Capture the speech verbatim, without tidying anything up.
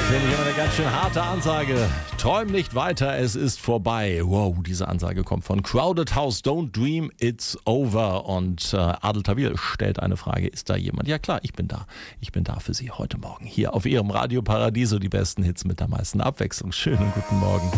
Finde ich immer eine ganz schön harte Ansage. Träum nicht weiter, es ist vorbei. Wow, diese Ansage kommt von Crowded House. Don't dream, it's over. Und äh, Adel Tawil stellt eine Frage. Ist da jemand? Ja klar, ich bin da. Ich bin da für Sie heute Morgen. Hier auf Ihrem Radio Paradiso die besten Hits mit der meisten Abwechslung. Schönen guten Morgen.